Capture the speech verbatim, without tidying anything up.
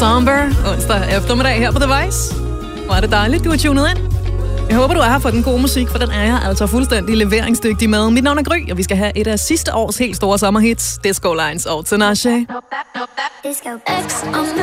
Somber onsdag eftermiddag her på The Voice. Hvor er det dejligt, du er tunet ind. Jeg håber, du er her for den gode musik, for den er jeg altså fuldstændig leveringsdygtig med. Mit navn er Gry, og vi skal have et af sidste års helt store sommerhits, Disco Lines og Tinashe. Disco X on the